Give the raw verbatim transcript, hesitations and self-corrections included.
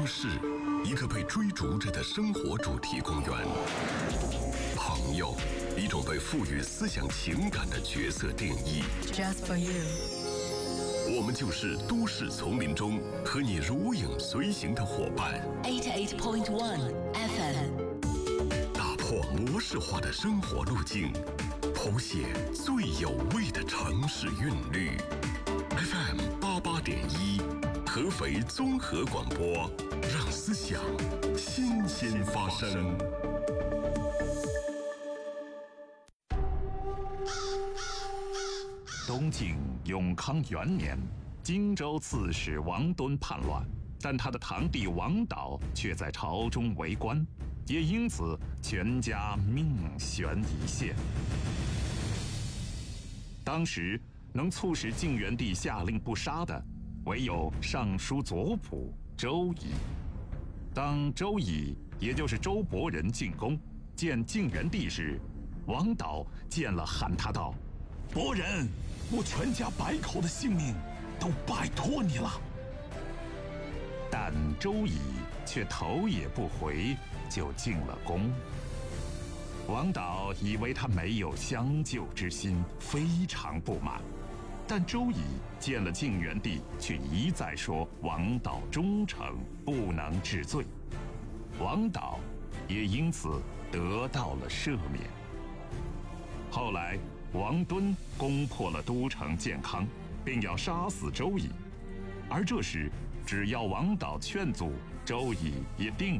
市，一个被追逐着的生活主题公园。朋友，一种被赋予思想情感的角色定义。 Just for you。 我们就是都市丛林中和你如影随形的伙伴。 eighty-eight point one F M。 打破模式化的生活路径，谱写最有味的城市韵律。F M 八八点一，合肥综合广播，让思想新鲜发生。 东晋永康元年，荆州刺史王敦叛乱，但他的堂弟王导却在朝中为官，也因此全家命悬一线。当时能促使晋元帝下令不杀的，唯有尚书左仆周乙。当周乙，也就是周伯仁进宫见晋元帝时，王导见了喊他道：“伯仁，我全家百口的性命都拜托你了。”但周乙却头也不回就进了宫。王导以为他没有相救之心，非常不满。但周乙见了晋元帝，却一再说王导忠诚，不能治罪。王导也因此得到了赦免。后来王敦攻破了都城建康，并要杀死周乙，而这时只要王导劝阻，周乙也定